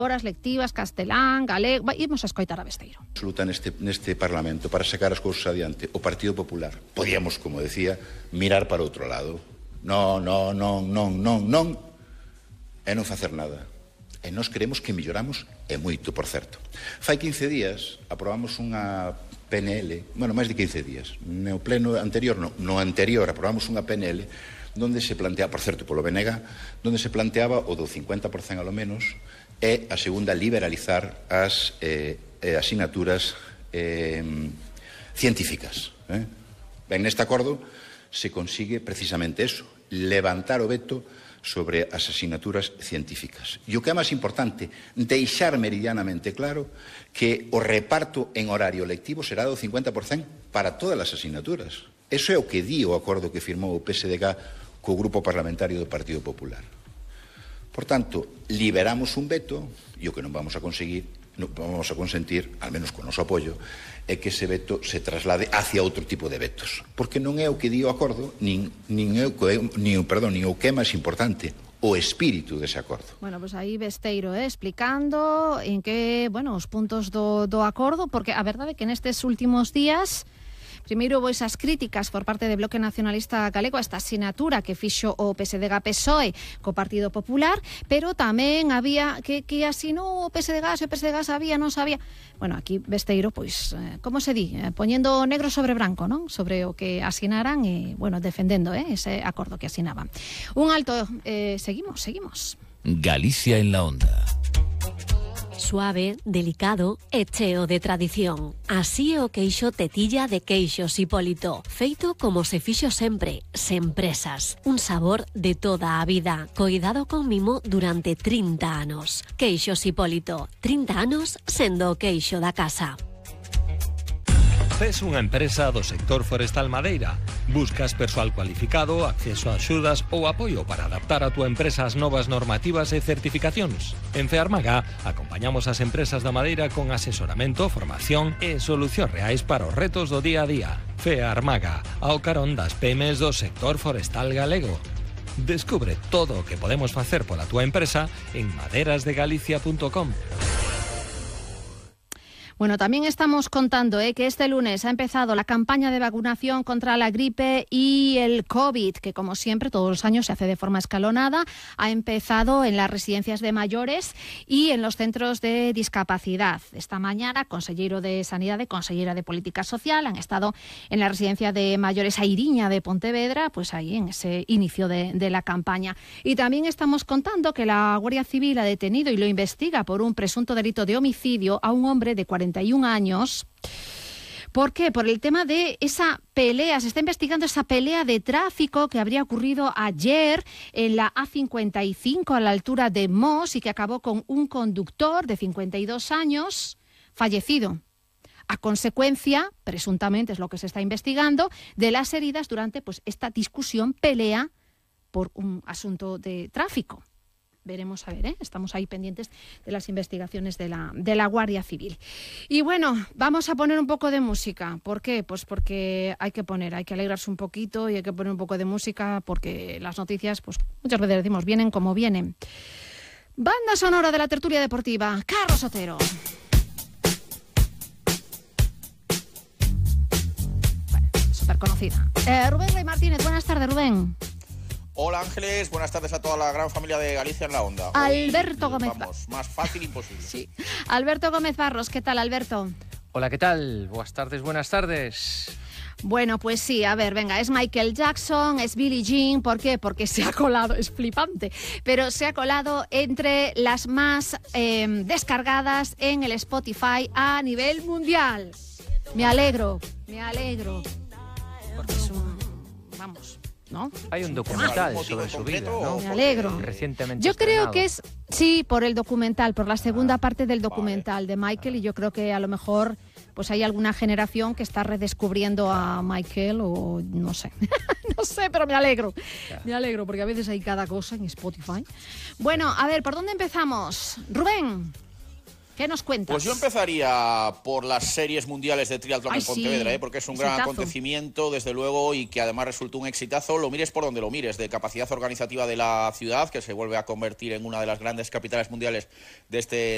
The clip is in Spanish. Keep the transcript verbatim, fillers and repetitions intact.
horas lectivas, castelán, galego, imos a escoitar a Besteiro. Absoluta neste, neste Parlamento para sacar as cousas adiante o Partido Popular. Podíamos, como decía, mirar para outro lado. Non, non, non, non, non, non, e non facer nada. E nós queremos que melloramos e moito, por certo. Fai quince días aprobamos unha P N L, bueno, máis de quince días, no pleno anterior, no, no anterior aprobamos unha P N L donde se planteaba, por certo, polo B N G, donde se planteaba o do cincuenta por cento a lo menos, e a segunda, liberalizar as eh, asignaturas eh, científicas. Eh? Ben, neste acordo se consigue precisamente eso, levantar o veto sobre as asignaturas científicas. E o que é máis importante, deixar meridianamente claro que o reparto en horario lectivo será do cincuenta por cento para todas as asignaturas. Eso é o que di o acordo que firmou o P S D G co Grupo Parlamentario do Partido Popular. Por tanto, liberamos un veto e o que non vamos a conseguir, non vamos a consentir, al menos con o noso apoio, é que ese veto se traslade hacia outro tipo de vetos. Porque non é o que di o acordo, nin, nin, é o, nin, perdón, nin o que é máis importante, o espírito dese acordo. Bueno, pues aí Besteiro, eh, explicando en que, bueno, os puntos do, do acordo, porque a verdade é que nestes últimos días primeiro houbo esas críticas por parte do Bloque Nacionalista Galego a esta asignatura que fixo o P S D G P S O E co Partido Popular, pero tamén había que, que asinou o P S D G, se o P S D G sabía, non sabía. Bueno, aquí Besteiro, pois, eh, como se di? Eh, poñendo negro sobre branco, non? Sobre o que asinaran e, bueno, defendendo eh, ese acordo que asinaban. Un alto, eh, seguimos, seguimos. Galicia en la onda. Suave, delicado e cheo de tradición. Así é o queixo tetilla de Queixos Hipólito, feito como se fixo sempre, sen presas. Un sabor de toda a vida, coidado con mimo durante trinta anos. Queixos Hipólito, trinta anos sendo o queixo da casa. Tes unha empresa do sector forestal madeira. Buscas persoal cualificado, acceso a axudas ou apoio para adaptar a túa empresa ás novas normativas e certificacións. En Fearmaga acompañamos as empresas da madeira con asesoramento, formación e solucións reais para os retos do día a día. Fearmaga, ao carón das pymes do sector forestal galego. Descubre todo o que podemos facer pola túa empresa en maderas de galicia punto com. Bueno, también estamos contando eh, que este lunes ha empezado la campaña de vacunación contra la gripe y el COVID, que como siempre todos los años se hace de forma escalonada. Ha empezado en las residencias de mayores y en los centros de discapacidad. Esta mañana, consellero de Sanidad y consellera de Política Social han estado en la residencia de mayores Airiña de Pontevedra, pues ahí en ese inicio de, de la campaña. Y también estamos contando que la Guardia Civil ha detenido y lo investiga por un presunto delito de homicidio a un hombre de cuarenta y un años. ¿Por qué? Por el tema de esa pelea, se está investigando esa pelea de tráfico que habría ocurrido ayer en la A cincuenta y cinco a la altura de Mos y que acabó con un conductor de cincuenta y dos años fallecido. A consecuencia, presuntamente es lo que se está investigando, de las heridas durante pues, esta discusión, pelea por un asunto de tráfico. Veremos a ver, ¿eh? Estamos ahí pendientes de las investigaciones de la, de la Guardia Civil. Y bueno, vamos a poner un poco de música. ¿Por qué? Pues porque hay que poner, hay que alegrarse un poquito y hay que poner un poco de música porque las noticias, pues muchas veces decimos, vienen como vienen. Banda sonora de la tertulia deportiva, Carlos Otero. Bueno, súper conocida. Eh, Rubén Rey Martínez, buenas tardes, Rubén. Hola Ángeles, buenas tardes a toda la gran familia de Galicia en la onda. Alberto Hoy, Gómez vamos, más fácil imposible. Sí. Alberto Gómez Barros, ¿qué tal, Alberto? Hola, ¿qué tal? Buenas tardes, buenas tardes. Bueno, pues sí, a ver, venga, es Michael Jackson, es Billie Jean, ¿por qué? Porque se ha colado, es flipante, pero se ha colado entre las más eh, descargadas en el Spotify a nivel mundial. Me alegro, me alegro, porque es un, vamos... ¿no? Hay un documental sobre su vida, ¿no? Me alegro. Recientemente Yo estrenado. creo que es, sí, por el documental, por la segunda ah, parte del documental vale. de Michael, y yo creo que a lo mejor pues hay alguna generación que está redescubriendo a Michael o no sé. No sé, pero me alegro. Claro. Me alegro porque a veces hay cada cosa en Spotify. Bueno, a ver, ¿por dónde empezamos? Rubén, ¿qué nos cuentas? Pues yo empezaría por las series mundiales de triatlón Ay, en Pontevedra, sí. ¿eh? Porque es un gran Exitazo. acontecimiento, desde luego, y que además resultó un exitazo. Lo mires por donde lo mires, de capacidad organizativa de la ciudad, que se vuelve a convertir en una de las grandes capitales mundiales de este